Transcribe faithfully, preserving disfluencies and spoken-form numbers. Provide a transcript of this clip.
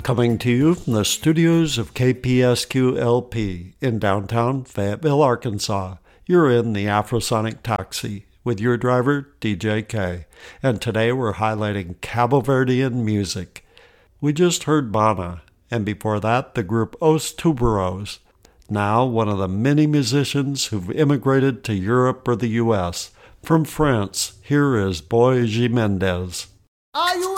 Coming to you from the studios of K P S Q L P in downtown Fayetteville, Arkansas. You're in the Afrosonic Taxi with your driver, D J K. And today we're highlighting Cabo Verdean music. We just heard Bana, and before that, the group Os Tuberos. Now, one of the many musicians who've immigrated to Europe or the U S From France, here is Boy Jiménez. Are you